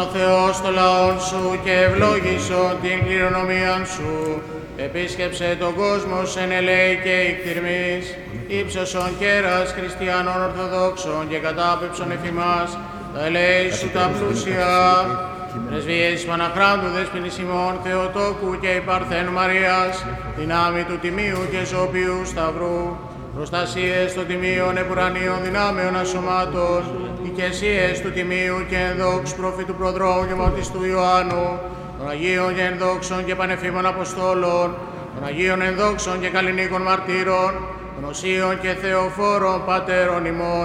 Θεός των λαών σου και ευλόγησον την κληρονομία σου. Επίσκεψε τον κόσμο εν ελέη και εκτιρμής, ύψωσον κέρας χριστιανών ορθοδόξων και κατάπεψον εφημάς τα ελέη σου τα πλούσια. Πρεσβείες Παναχράντου Δέσποινης ημών Θεοτόκου και η Παρθένου Μαρίας, δυνάμει του Τιμίου και Ζωπιού Σταυρού, προστασίες των Τιμίων επουρανίων δυνάμεων ασωμάτων, οικεσίες του Τιμίου και ενδόξου προφήτου προδρόμου και μαρτιστού Ιωάννου, των Αγίων και ενδόξων και πανεφήμων Αποστόλων, των Αγίων ενδόξων και καλλινίκων μαρτύρων, των Οσίων και Θεοφόρων Πατέρων ημών,